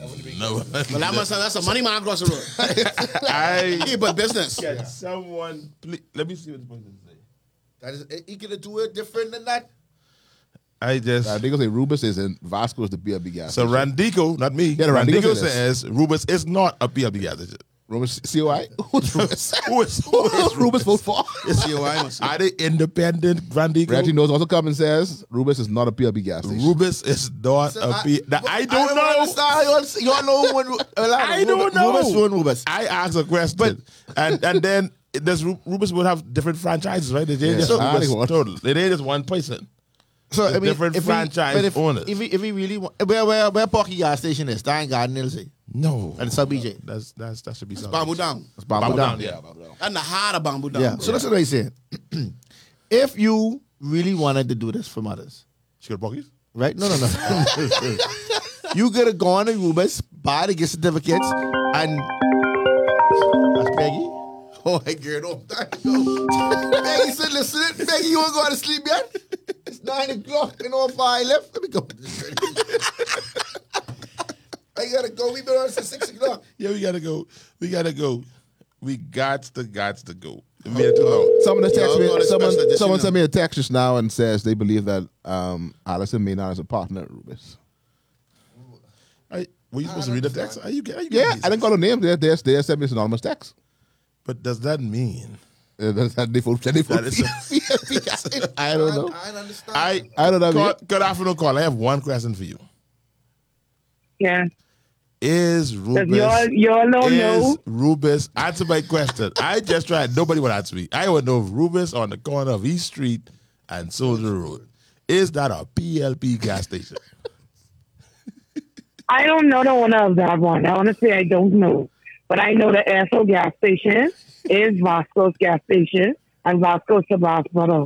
No. Well, that's a money man across the road. He but business. Can someone please let me see what the person say. That is, he could do it different than that. I just They gonna say Rubus is and Vasco is the BLB gas. so Randico, not me. Yeah, Randico Randico says says Rubus is not a PLB gas station. Rubus COI. Who's Rubus? Who's Rubus vote for? It's COI. Are they independent, Randico? Reggie knows also comes and says Rubus is not a PLB gas station. Rubus is not a P. I don't know. Understand. You don't know when. I don't know. Rubus, Rubus. I asked a question, and then there's Rubus would have different franchises, right? They ain't just Rubus total. They ain't just one person. So I mean, different franchise owners. If he really want, where Pocky gas station is, Stein Garden Ilse. No, And Sub BJ. That should be something. Bamboo down. That's Bamboo Down. Yeah. And the heart of bamboo down. Yeah. So that's what I said. If you really wanted to do this for mothers, She got Pockies? right? No. You gotta go on to Rubus, buy the gift certificates, and that's Peggy. Oh, I get off that. Peggy said, listen, Peggy, you want to go to sleep yet? It's 9 o'clock and all 5 left. Let me go. I got to go. We've been on since 6 o'clock. Yeah, we gotta go. We got to go. We made it too long. Someone text Y'all me. gonna Someone express that, someone you sent me a text just now and says they believe that Allison Maynard is a partner at Rubus. Were you supposed to read the text? Are you Yeah, I didn't call her name. They sent me an anonymous text. But does that mean They vote. that is I don't know. I understand. I don't know. Good afternoon, call. I have one question for you. Yeah. Is Because Rubus? y'all don't know. Rubus? Answer my question. I just tried. Nobody would answer me. I would know if Rubus on the corner of East Street and Soldier Road. Is that a PLP gas station? I don't know the owner of that one. Honestly, I don't know. But I know the Esso gas station is Vasco's gas station, and Vasco's the boss brother.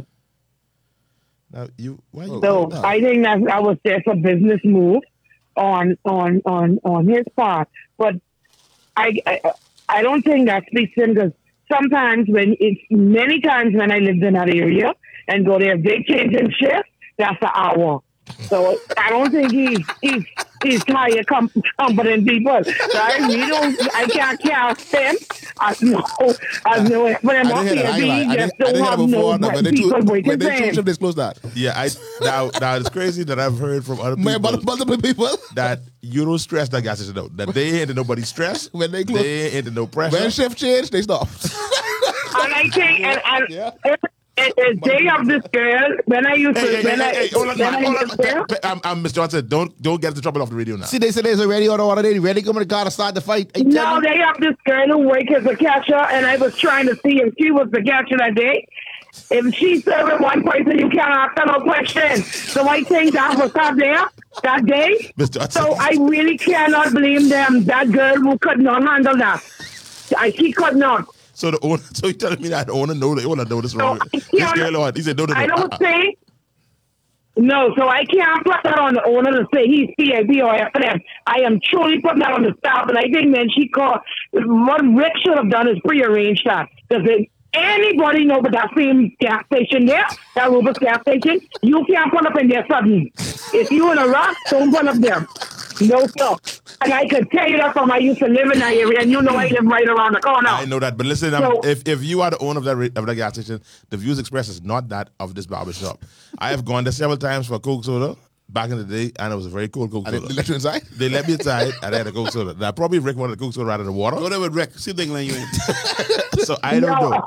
Now why you? So I think that was just a business move on his part. But I don't think that speaks to him, because sometimes many times when I lived in that area and go there, they change in shift, that's an hour. So I don't think he's tired comforting people. So I can't cast him. I know, but I'm not he just don't have no people waiting for him. Disclose that. Yeah, now it's crazy that I've heard from other people, Multiple people. that you don't stress that gas station out. That they ain't into nobody stress. When they close, they ain't into no pressure. when shift change, they stop. And I think, and day of this girl, when I used to, Hold on. Mr. Johnson, don't get into trouble off the radio now. See, they said there's a radio order. They ready to come to the car to start the fight. no, they have this girl who works as a catcher, and I was trying to see if she was the catcher that day. If she served one person, you can't ask her no question. So I think that was not there that day. Mr. Johnson. So I really cannot blame them. That girl who could not handle that. She could not. So the owner, so you telling me that the owner know this wrong? So, This girl on, he said no. I don't think. No, so I can't put that on the owner to say he's PIB or FNF. I am truly putting that on the staff, and I think, man, what Rick should have done is prearrange that. Because anybody know but that same gas station there, that Rubus gas station, you can't put up in there suddenly. If you in a rush, don't put up there. No, sir. And I could tell you that from I used to live in that area, and you know I live right around the corner. I know that, but listen, So- if you are the owner of that gas station, the views expressed is not that of this barbershop. I have gone there several times for Coke soda back in the day, and it was a very cold Coke soda. They let you inside? They let me inside, and I had a Coke soda. Now, probably Rick wanted the Coke soda out of the water. Go there with Rick. See if they can let you in. So I don't know.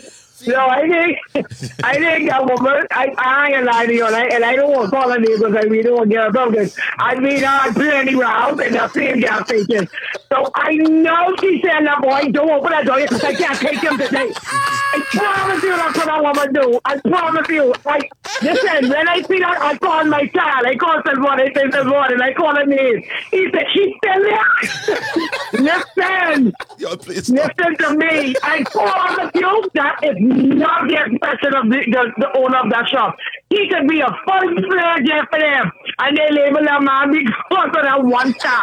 I think that woman, I ain't lying to you, and I don't want to call her name because I really don't want to get her broken. I mean, I plenty around in the same gas station. So I know she's saying that boy, don't open that door because I can't take him today. I promise you that's what I want to do. I promise you. Listen, when I see that, I call my child. I call someone, I say someone, and I call her name. He said, she's still there. Listen. Yo, please stop. Listen to me. I promise you that is not the expression of the owner of that shop. He could be a full-fledged FNF, and they label that man because of that one star.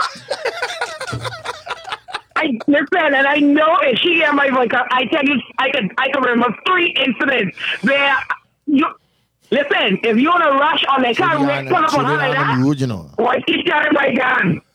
Listen, and I know if she hear my voice, I tell you, I can remember 3 incidents where you. Listen, if you're in a rush or they can't pull up on her like that, rude, you know. why she carrying my gun?